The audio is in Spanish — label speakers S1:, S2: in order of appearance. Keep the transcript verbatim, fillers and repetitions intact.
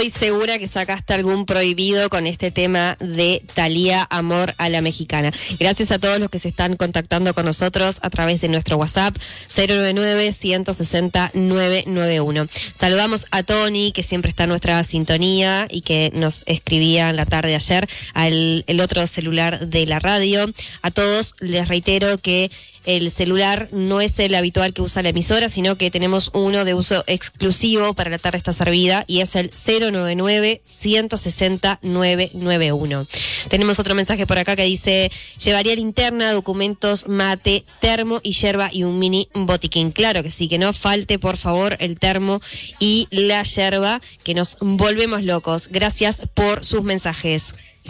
S1: Estoy segura que sacaste algún prohibido con este tema de Thalía, Amor a la Mexicana. Gracias a todos los que se están contactando con nosotros a través de nuestro WhatsApp cero nueve nueve, uno seis cero, nueve nueve uno. Saludamos a Tony, que siempre está en nuestra sintonía y que nos escribía en la tarde de ayer al el otro celular de la radio. A todos les reitero que el celular no es el habitual que usa la emisora, sino que tenemos uno de uso exclusivo para la tarde está servida y es el cero nueve nueve, uno seis cero, nueve nueve uno. Tenemos otro mensaje por acá que dice: llevaría linterna, documentos, mate, termo y yerba y un mini botiquín. Claro que sí, que no falte por favor el termo y la yerba, que nos volvemos locos. Gracias por sus mensajes.